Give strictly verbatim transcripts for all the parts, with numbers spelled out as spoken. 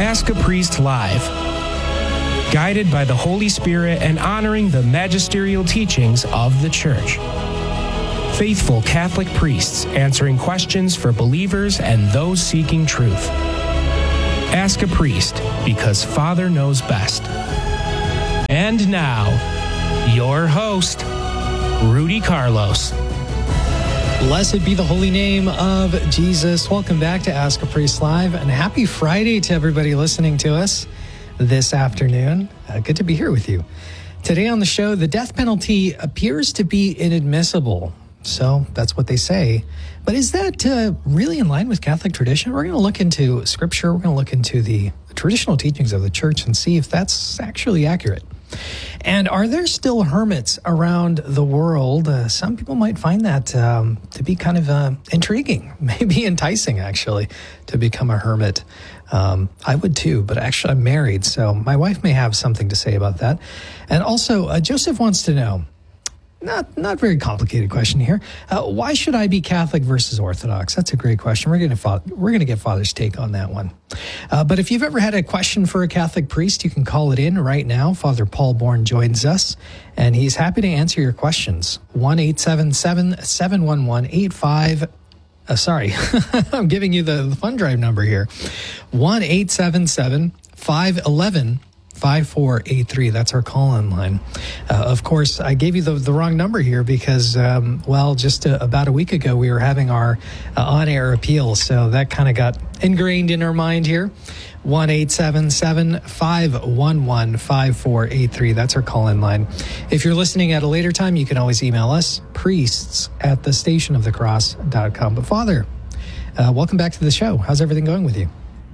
Ask a Priest Live. Guided by the Holy Spirit and honoring the magisterial teachings of the Church. Faithful Catholic priests answering questions for believers and those seeking truth. Ask a Priest, because Father knows best. And now, your host, Rudy Carlos. Blessed be the holy name of Jesus. Welcome back to Ask a Priest Live, and happy Friday to everybody listening to us this afternoon. Uh, good to be here with you. Today on the show, the death penalty appears to be inadmissible. So that's what they say. But is that uh, really in line with Catholic tradition? We're going to look into Scripture. We're going to look into the traditional teachings of the Church and see if that's actually accurate. And are there still hermits around the world? Uh, some people might find that um, to be kind of uh, intriguing, maybe enticing, actually, to become a hermit. Um, I would too, but actually I'm married, so my wife may have something to say about that. And also, uh, Joseph wants to know, Not not very complicated question here. Uh, why should I be Catholic versus Orthodox? That's a great question. We're going to we're going to get Father's take on that one. Uh, but if you've ever had a question for a Catholic priest, you can call it in right now. Father Paul Bourne joins us, and he's happy to answer your questions. one eight seven seven, seven one one, eight five. Uh, sorry, I'm giving you the, the fund drive number here. one eight seven seven, five one one, five four eight three. That's our call-in line. Uh, of course, I gave you the, the wrong number here because, um, well, just a, about a week ago, we were having our uh, on-air appeal, so that kind of got ingrained in our mind here. one eight seven seven, five one one, five four eight three. That's our call-in line. If you're listening at a later time, you can always email us, priests at the station of the cross dot com. But Father, uh, welcome back to the show. How's everything going with you?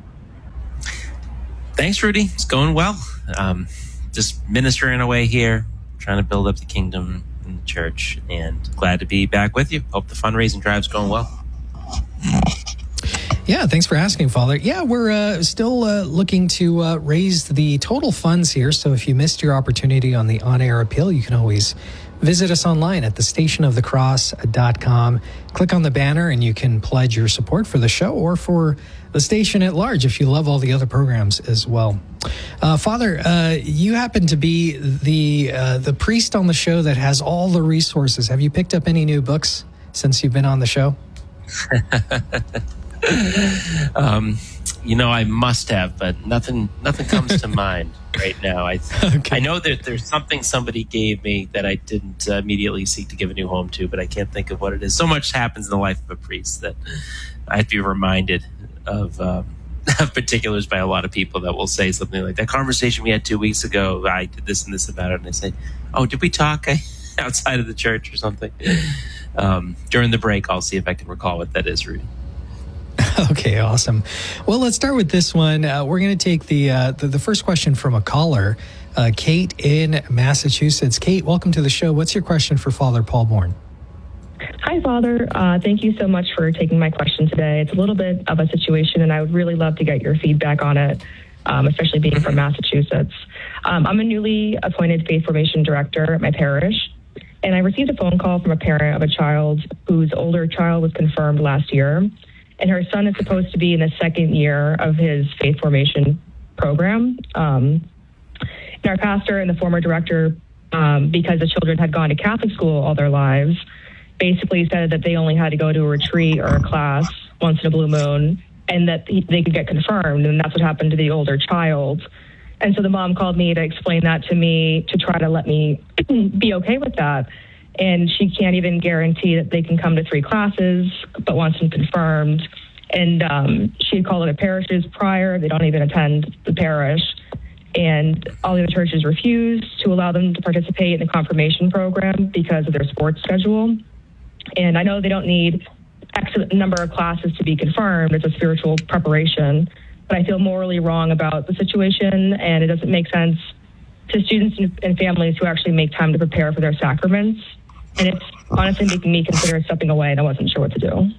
Thanks, Rudy. It's going well. Um, just ministering away here, trying to build up the kingdom in the church, and glad to be back with you. Hope the fundraising drive's going well. Yeah, thanks for asking, Father. Yeah, we're uh, still uh, looking to uh, raise the total funds here. So if you missed your opportunity on the on-air appeal, you can always visit us online at the station of the cross dot com. Click on the banner and you can pledge your support for the show or for the station at large if you love all the other programs as well. Uh, Father, uh, you happen to be the uh, the priest on the show that has all the resources. Have you picked up any new books since you've been on the show? um, you know, I must have, but nothing nothing comes to mind right now. I okay. I know that there's something somebody gave me that I didn't uh, immediately seek to give a new home to, but I can't think of what it is. So much happens in the life of a priest that I have to be reminded of, uh, of particulars by a lot of people that will say something like, that conversation we had two weeks ago, I did this and this about it. And I say, oh, did we talk outside of the church or something? Um, during the break, I'll see if I can recall what that is, Rudy. Okay, awesome. Well, let's start with this one. Uh, we're going to take the, uh, the the first question from a caller, uh, Kate in Massachusetts. Kate, welcome to the show. What's your question for Father Paul Bourne? Hi, Father. Uh, thank you so much for taking my question today. It's a little bit of a situation, and I would really love to get your feedback on it, um, especially being from Massachusetts. Um, I'm a newly appointed faith formation director at my parish, and I received a phone call from a parent of a child whose older child was confirmed last year. And her son is supposed to be in the second year of his faith formation program. Um, and our pastor and the former director, um, because the children had gone to Catholic school all their lives, basically said that they only had to go to a retreat or a class once in a blue moon and that he, they could get confirmed. And that's what happened to the older child. And so the mom called me to explain that to me, to try to let me be okay with that. And she can't even guarantee that they can come to three classes, but wants them confirmed. And um, she had called other parishes prior. They don't even attend the parish. And all the other churches refused to allow them to participate in the confirmation program because of their sports schedule. And I know they don't need X number of classes to be confirmed. It's a spiritual preparation. But I feel morally wrong about the situation, and it doesn't make sense to students and families who actually make time to prepare for their sacraments. And it's honestly making me consider stepping away, and I wasn't sure what to do.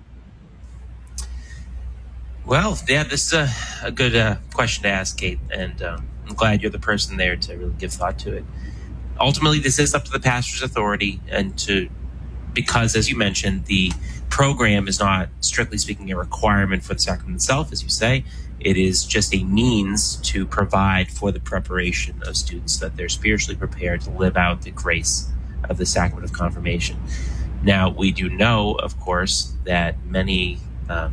Well, yeah, this is a, a good uh, question to ask, Kate, and um, I'm glad you're the person there to really give thought to it. Ultimately, this is up to the pastor's authority and to because, as you mentioned, the program is not, strictly speaking, a requirement for the sacrament itself, as you say. It is just a means to provide for the preparation of students, that they're spiritually prepared to live out the grace of the sacrament of confirmation. Now, we do know, of course, that many um,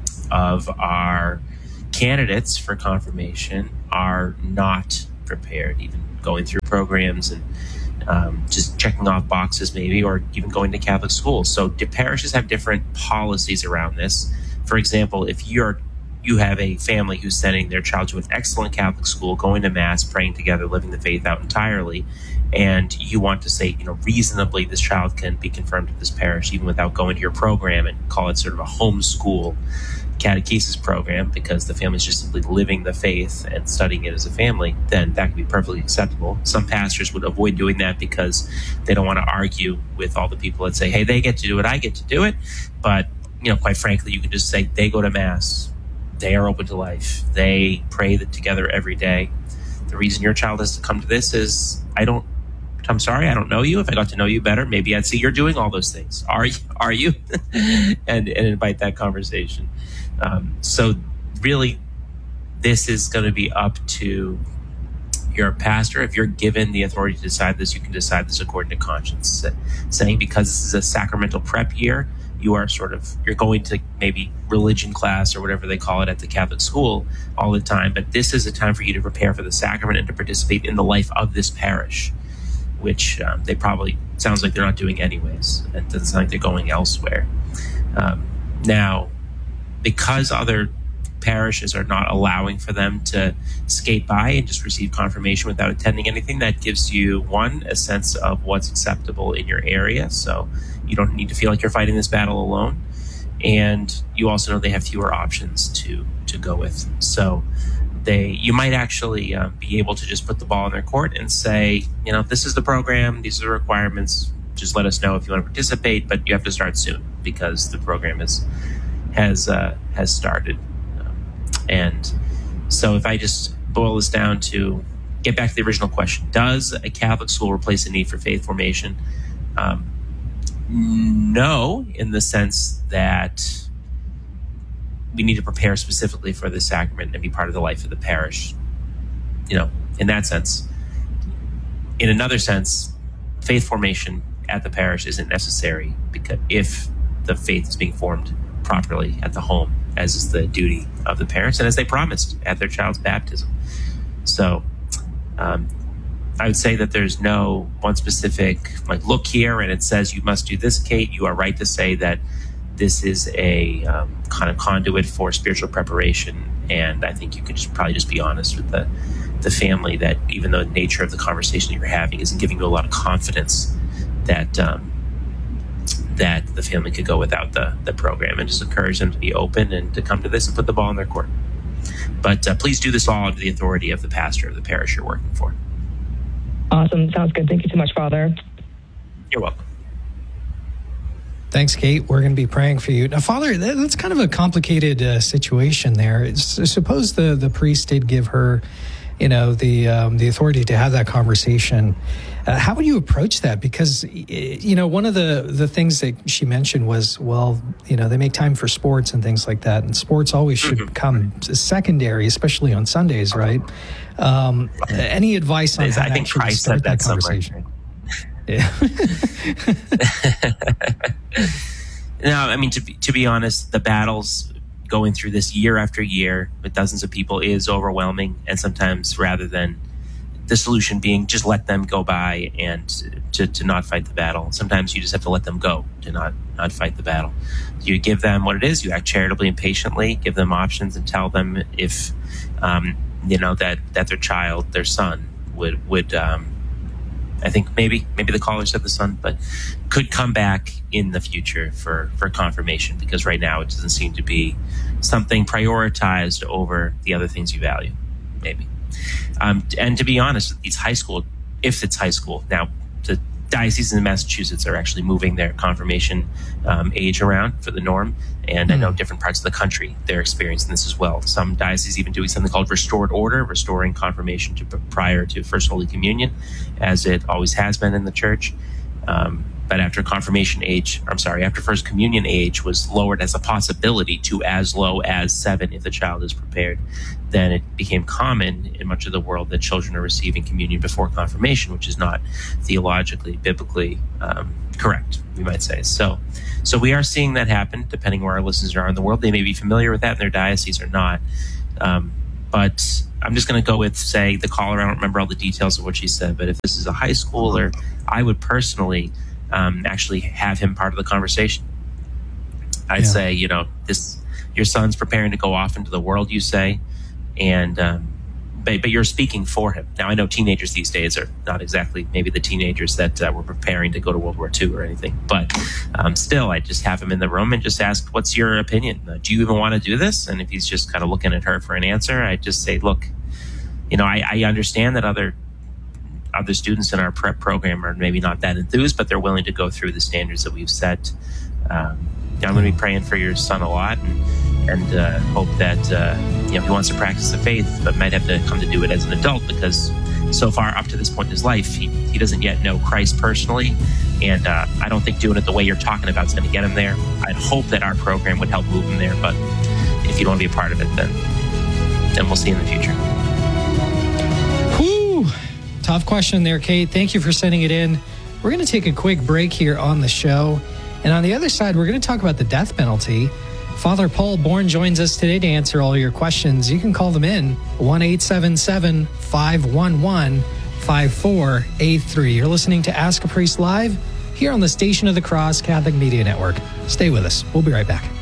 of our candidates for confirmation are not prepared, even going through programs and um, just checking off boxes maybe, or even going to Catholic schools. So the parishes have different policies around this. For example, if you're you have a family who's sending their child to an excellent Catholic school, going to Mass, praying together, living the faith out entirely, and you want to say, you know, reasonably this child can be confirmed to this parish even without going to your program, and call it sort of a homeschool catechesis program because the family is just simply living the faith and studying it as a family, then that can be perfectly acceptable. Some pastors would avoid doing that because they don't want to argue with all the people that say, hey, they get to do it, I get to do it. But, you know, quite frankly, you can just say they go to Mass, they are open to life, they pray together every day. The reason your child has to come to this is, I don't, I'm sorry, I don't know you. If I got to know you better, maybe I'd see you're doing all those things. Are you? Are you? and, and invite that conversation. Um, so really, this is going to be up to your pastor. If you're given the authority to decide this, you can decide this according to conscience. Saying because this is a sacramental prep year, you are sort of, you're going to maybe religion class or whatever they call it at the Catholic school all the time. But this is a time for you to prepare for the sacrament and to participate in the life of this parish, which um, they probably, sounds like they're not doing anyways. It doesn't sound like they're going elsewhere. Um, now, because other parishes are not allowing for them to skate by and just receive confirmation without attending anything, that gives you, one, a sense of what's acceptable in your area. So you don't need to feel like you're fighting this battle alone. And you also know they have fewer options to, to go with. So they, you might actually uh, be able to just put the ball in their court and say, you know, this is the program, these are the requirements, just let us know if you want to participate, but you have to start soon because the program is has uh, has started. Um, and so if I just boil this down to get back to the original question, does a Catholic school replace the need for faith formation? Um, no, in the sense that we need to prepare specifically for the sacrament and be part of the life of the parish. You know, in that sense. In another sense, faith formation at the parish isn't necessary because if the faith is being formed properly at the home, as is the duty of the parents and as they promised at their child's baptism. So um, I would say that there's no one specific, like, look here and it says you must do this, Kate. You are right to say that this is a um, kind of conduit for spiritual preparation. And I think you could just probably just be honest with the, the family that even though the nature of the conversation that you're having isn't giving you a lot of confidence that um, that the family could go without the, the program, and just encourage them to be open and to come to this and put the ball in their court. But uh, please do this all under the authority of the pastor of the parish you're working for. Awesome. Sounds good. Thank you so much, Father. You're welcome. Thanks, Kate. We're going to be praying for you. Now, Father, that's kind of a complicated uh, situation there. It's, suppose the, the priest did give her, you know, the um, the authority to have that conversation. Uh, how would you approach that? Because, you know, one of the, the things that she mentioned was, well, you know, they make time for sports and things like that. And sports always should mm-hmm. come secondary, especially on Sundays, right? Um, any advice on how I think Christ said that, that conversation? Yeah. No, I mean, to be, to be honest, the battles going through this year after year with dozens of people is overwhelming. And sometimes rather than the solution being just let them go by and to, to not fight the battle, sometimes you just have to let them go to not, not fight the battle. You give them what it is, you act charitably and patiently, give them options and tell them if, um, you know, that, that their child, their son would, would, um, I think maybe maybe the caller said the son, but could come back in the future for, for confirmation, because right now it doesn't seem to be something prioritized over the other things you value, maybe. Um, and to be honest, these high school, if it's high school, now the dioceses in Massachusetts are actually moving their confirmation um, age around for the norm. And mm. I know different parts of the country, they're experiencing this as well. Some dioceses even doing something called restored order, restoring confirmation to prior to First Holy Communion, as it always has been in the church. Um, but after confirmation age, I'm sorry, after first communion age was lowered as a possibility to as low as seven if the child is prepared, then it became common in much of the world that children are receiving communion before confirmation, which is not theologically, biblically um, correct, we might say. So so we are seeing that happen, depending where our listeners are in the world. They may be familiar with that in their diocese or not. Um, but I'm just going to go with, say, the caller. I don't remember all the details of what she said, but if this is a high schooler, I would personally um, actually have him part of the conversation. I'd yeah. say, you know, this your son's preparing to go off into the world, you say, and um, but, but you're speaking for him. Now, I know teenagers these days are not exactly maybe the teenagers that uh, were preparing to go to World War Two or anything, but um, still, I just have him in the room and just ask, what's your opinion? Uh, do you even want to do this? And if he's just kind of looking at her for an answer, I just say, look, you know, I, I understand that other other students in our prep program are maybe not that enthused, but they're willing to go through the standards that we've set. Um, I'm going to be praying for your son a lot, and, and uh, hope that uh, you know, he wants to practice the faith, but might have to come to do it as an adult, because so far up to this point in his life, he, he doesn't yet know Christ personally, and uh, I don't think doing it the way you're talking about is going to get him there. I'd hope that our program would help move him there, but if you don't want to be a part of it, then then we'll see in the future. Whew. Tough question there, Kate. Thank you for sending it in. We're going to take a quick break here on the show. And on the other side, we're going to talk about the death penalty. Father Paul Bourne joins us today to answer all your questions. You can call them in, one eight seven seven, five one one, five four eight three. You're listening to Ask a Priest Live here on the Station of the Cross Catholic Media Network. Stay with us. We'll be right back.